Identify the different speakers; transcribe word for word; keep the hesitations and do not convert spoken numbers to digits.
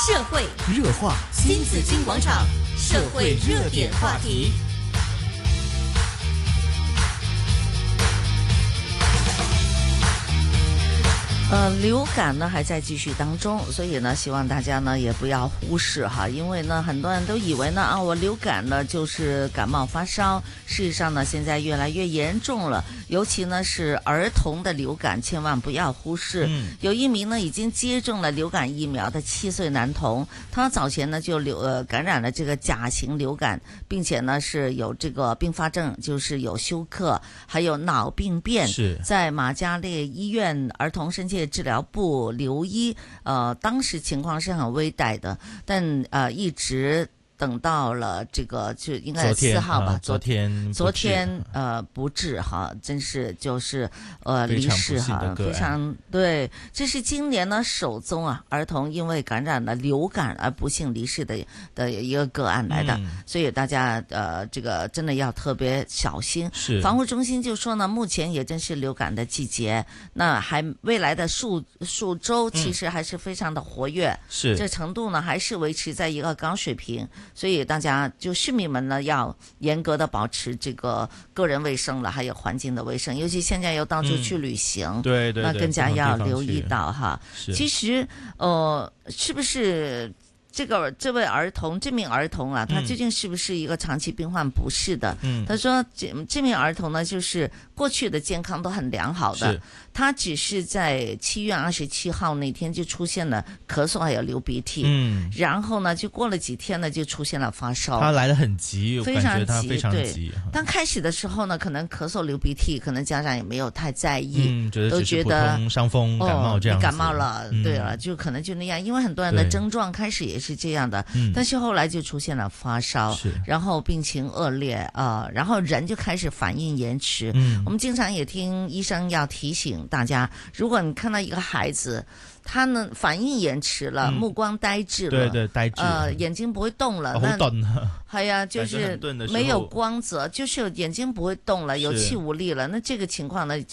Speaker 1: 社会
Speaker 2: 热话
Speaker 1: 新紫金广场社会热点话题。
Speaker 3: 呃，流感呢还在继续当中，所以呢，希望大家呢也不要忽视哈，因为呢，很多人都以为呢啊，我流感呢就是感冒发烧，事实上呢，现在越来越严重了，尤其呢是儿童的流感，千万不要忽视。嗯、有一名呢已经接种了流感疫苗的七岁男童，他早前呢就流呃感染了这个甲型流感，并且呢是有这个并发症，就是有休克，还有脑病变，
Speaker 2: 是
Speaker 3: 在马嘉烈医院儿童深切治疗部留医，呃，当时情况是很危殆的，但呃一直等到了这个就应该是四号吧，
Speaker 2: 昨天
Speaker 3: 昨天呃不治哈，真是就是呃离世哈，非常对，这是今年呢首宗啊儿童因为感染了流感而不幸离世的的一个个案来的，嗯、所以大家呃这个真的要特别小心。
Speaker 2: 是
Speaker 3: 防护中心就说呢，目前也正是流感的季节，那还未来的数数周其实还是非常的活跃，嗯、是这程度呢还是维持在一个高水平。所以大家就市民们呢要严格的保持这个个人卫生了，还有环境的卫生，尤其现在又到处去旅行，
Speaker 2: 嗯、对对对，
Speaker 3: 那更加要留意到哈。其实呃，是不是这个这位儿童这名儿童啊，他究竟是不是一个长期病患？不是的。嗯、他说这这名儿童呢，就是过去的健康都很良好的。他只是在七月二十七号那天就出现了咳嗽还有流鼻涕，嗯，然后呢就过了几天呢就出现了发烧。
Speaker 2: 他来得很急，
Speaker 3: 非常急，
Speaker 2: 他非常急。
Speaker 3: 刚开始的时候呢，可能咳嗽流鼻涕，可能家长也没有太在意，
Speaker 2: 嗯，觉得
Speaker 3: 都觉得
Speaker 2: 伤风感冒这样子，
Speaker 3: 哦，你感冒了，嗯、对了，就可能就那样，因为很多人的症状开始也是这样的，但是后来就出现了发烧，然后病情恶劣啊、呃，然后人就开始反应延迟。嗯，我们经常也听医生要提醒大家，如果你看到一个孩子，他呢反應延遲了，嗯、目光呆滯了，
Speaker 2: 對對，呆滯，
Speaker 3: 呃，眼睛不會動了，
Speaker 2: 好鈍啊，
Speaker 3: 係啊，就是沒有光澤，就是眼睛不會動了，有氣無力了，那這個情況呢？